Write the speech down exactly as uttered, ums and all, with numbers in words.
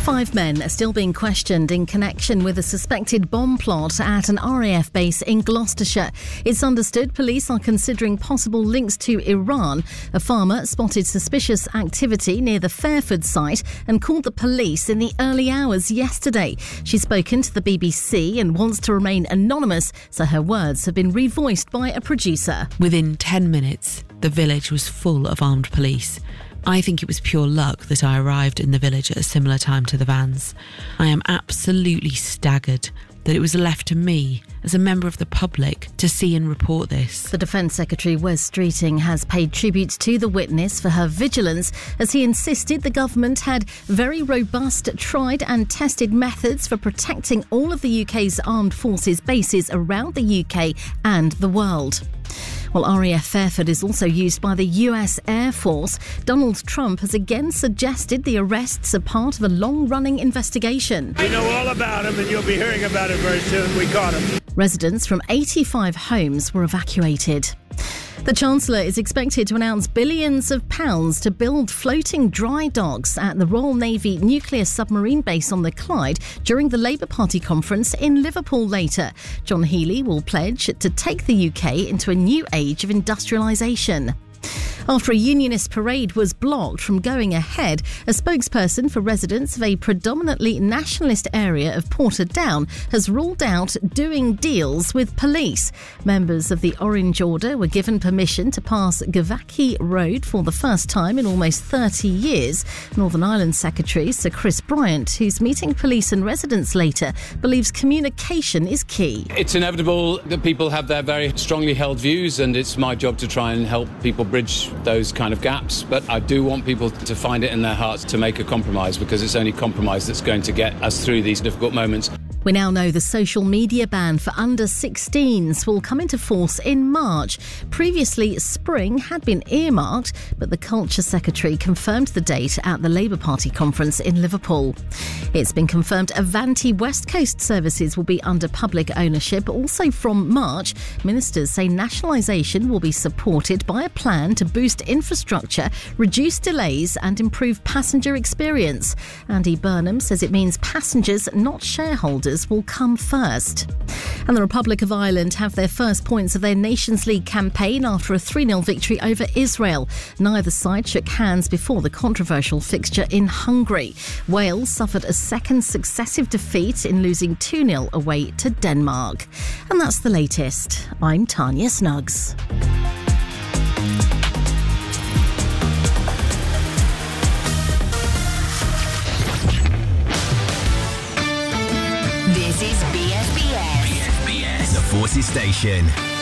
Five men are still being questioned in connection with a suspected bomb plot at an R A F base in Gloucestershire. It's understood police are considering possible links to Iran. A farmer spotted suspicious activity near the Fairford site and called the police in the early hours yesterday. She's spoken to the B B C and wants to remain anonymous, so her words have been revoiced by a producer. Within ten minutes, the village was full of armed police. I think it was pure luck that I arrived in the village at a similar time to the vans. I am absolutely staggered that it was left to me, as a member of the public, to see and report this. The Defence Secretary, Wes Streeting, has paid tribute to the witness for her vigilance, as he insisted the government had very robust, tried and tested methods for protecting all of the U K's armed forces bases around the U K and the world. Well, R A F Fairford is also used by the U S Air Force. Donald Trump has again suggested the arrests are part of a long-running investigation. We know all about him, and you'll be hearing about it very soon. We caught him. Residents from eighty-five homes were evacuated. The Chancellor is expected to announce billions of pounds to build floating dry docks at the Royal Navy nuclear submarine base on the Clyde during the Labour Party conference in Liverpool later. John Healey will pledge to take the U K into a new age of industrialisation. After a unionist parade was blocked from going ahead, a spokesperson for residents of a predominantly nationalist area of Portadown has ruled out doing deals with police. Members of the Orange Order were given permission to pass Gavaki Road for the first time in almost thirty years. Northern Ireland Secretary Sir Chris Bryant, who's meeting police and residents later, believes communication is key. It's inevitable that people have their very strongly held views, and it's my job to try and help people bridge those kind of gaps, but I do want people to find it in their hearts to make a compromise, because it's only compromise that's going to get us through these difficult moments. We now know the social media ban for under sixteens will come into force in March. Previously, spring had been earmarked, but the Culture Secretary confirmed the date at the Labour Party conference in Liverpool. It's been confirmed Avanti West Coast services will be under public ownership also from March. Ministers say nationalisation will be supported by a plan to boost infrastructure, reduce delays and improve passenger experience. Andy Burnham says it means passengers, not shareholders, will come first. And the Republic of Ireland have their first points of their Nations League campaign after a three nil victory over Israel. Neither side shook hands before the controversial fixture in Hungary. Wales suffered a second successive defeat in losing two nil away to Denmark. And that's the latest. I'm Tanya Snuggs. This is B S B S. B S B S, the Forces Station.